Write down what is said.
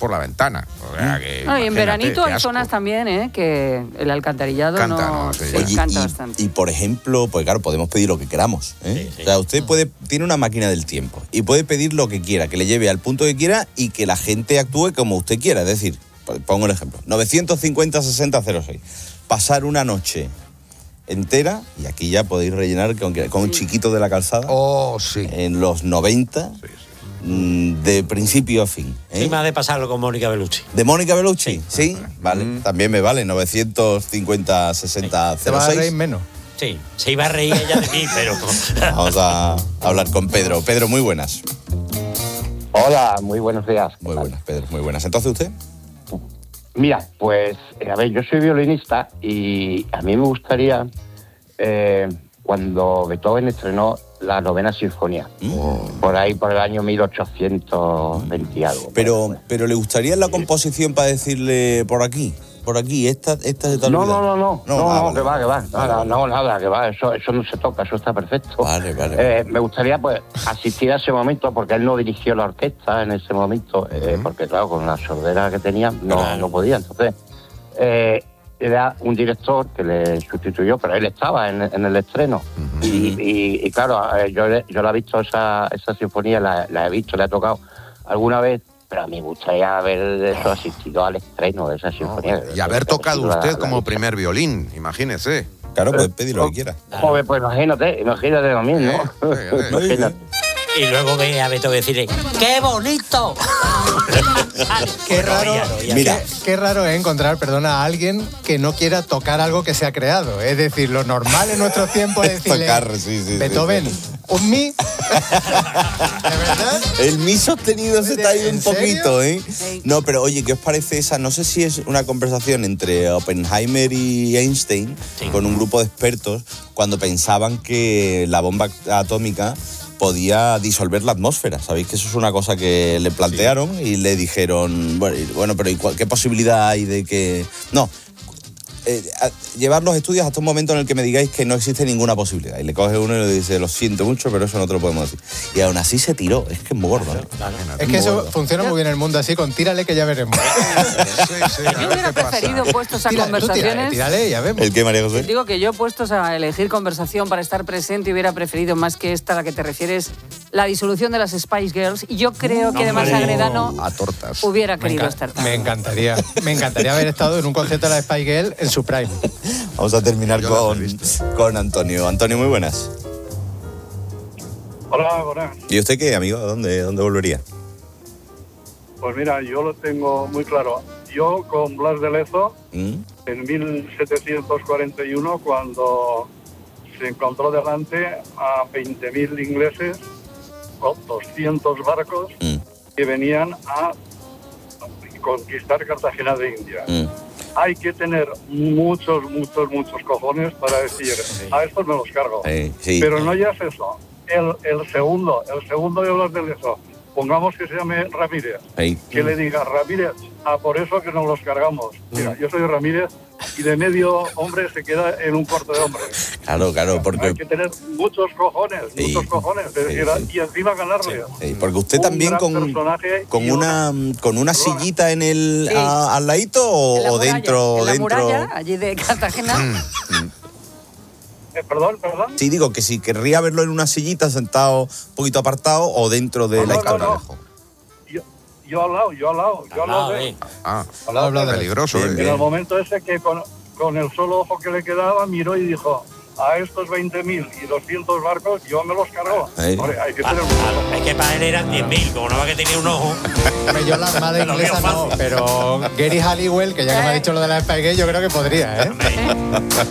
por la ventana. O sea, que, no, y en veranito hay zonas también, que el alcantarillado canta bastante. Y por ejemplo, pues claro, podemos pedir lo que queramos. Sí. O sea, usted tiene una máquina del tiempo y puede pedir lo que quiera, que le lleve al punto que quiera y que la gente actúe como usted quiera. Es decir, pongo el ejemplo, 950-6006. Pasar una noche entera, y aquí ya podéis rellenar con un chiquito de la calzada. Oh, sí. En los 90, de principio a fin. Sí, me ha de pasarlo con Mónica Bellucci. ¿De Mónica Bellucci? Sí, vale. También me vale, 950-6006. ¿Te vas a reír menos? Sí, se iba a reír ella de mí, pero... Vamos a hablar con Pedro. Pedro, muy buenas. Hola, muy buenos días. Muy buenas, Pedro, muy buenas. ¿Entonces usted? Mira, pues, a ver, yo soy violinista y a mí me gustaría, cuando Beethoven estrenó la novena sinfonía, por ahí, por el año 1820 y algo. Pero ¿le gustaría la composición para decirle por aquí, esta se te ha olvidado? No, que va. Nada, que va, eso no se toca, eso está perfecto. Vale. Me gustaría, pues, asistir a ese momento, porque él no dirigió la orquesta en ese momento, porque, claro, con la sordera que tenía, no podía. Entonces, era un director que le sustituyó, pero él estaba en el estreno. Y claro, yo la he visto, esa sinfonía, la he visto, la he tocado alguna vez, pero a mí me gustaría haber asistido al estreno de esa sinfonía. Y haber tocado usted como primer violín, imagínese. Claro, puede pedir lo que quiera. Joder, pues imagínate también, ¿no? Imagínate. Y luego ve a Beethoven decirle, ¡qué bonito! Qué raro, Mira. qué raro es encontrar, a alguien que no quiera tocar algo que se ha creado. Es decir, lo normal en nuestros tiempos es decirle, tocar, Beethoven, un mi. ¿De verdad? El mi sostenido se te ha ido un poquito, ¿eh? Sí. No, pero oye, ¿qué os parece esa? No sé si es una conversación entre Oppenheimer y Einstein, con un grupo de expertos, cuando pensaban que la bomba atómica podía disolver la atmósfera. Sabéis que eso es una cosa que le plantearon y le dijeron, bueno, pero ¿qué posibilidad hay de que...? No, llevar los estudios hasta un momento en el que me digáis que no existe ninguna posibilidad. Y le coge uno y le dice, lo siento mucho, pero eso no te lo podemos decir. Y aún así se tiró. Es que es muy gordo, ¿no? Es que eso funciona muy bien en el mundo así, con tírale que ya veremos. Yo hubiera preferido puestos a conversaciones... Tírale, ya vemos. ¿El qué, María José? Digo que yo puestos a elegir conversación para estar presente hubiera preferido más que esta a la que te refieres, la disolución de las Spice Girls. Y yo creo que además Agredano a tortas. hubiera querido estar Me encantaría haber estado en un concierto de la Spice Girl en su prime. Vamos a terminar con Antonio. Antonio, muy buenas. Hola, buenas. ¿Y usted qué, amigo? ¿A dónde volvería? Pues mira, yo lo tengo muy claro. Yo con Blas de Lezo, en 1741, cuando se encontró delante a 20.000 ingleses con 200 barcos que venían a conquistar Cartagena de India. Hay que tener muchos cojones para decir, a estos me los cargo. Pero no ya es eso. El segundo de Blas de Lezo, pongamos que se llame Ramírez, que le diga, Ramírez, por eso que nos los cargamos. Mira, yo soy Ramírez y de medio hombre se queda en un cuarto de hombre. Claro, porque... Hay que tener muchos cojones, y encima ganarle. Porque usted también con una sillita en el al ladito o dentro... En la muralla, allí de Cartagena. Perdón. Sí, digo que si querría verlo en una sillita sentado un poquito apartado o dentro de la historia. Yo al lado. Al lado peligroso. En el momento ese que con el solo ojo que le quedaba miró y dijo, a estos 20.000 y 200 barcos yo me los cargo. Hombre, hay que tener es que para él eran 10.000, como no va que tenía un ojo. Yo la armada inglesa no, pero Gary Halliwell, que ya que me ha dicho lo de la Spice Girl, yo creo que podría, ¿eh?